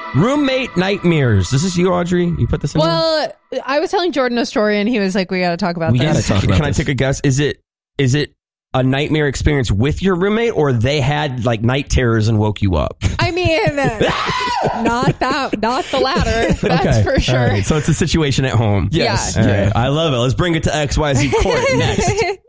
Roommate nightmares. This is you, Audrey? You put this in there? Well, I was telling Jordan a story, and he was like, we got to talk about this. Can I take a guess? Is it a nightmare experience with your roommate, or they had like night terrors and woke you up? I mean, not the latter. That's for sure. Right. So it's a situation at home. Yes. Yeah. Right. I love it. Let's bring it to XYZ Court next.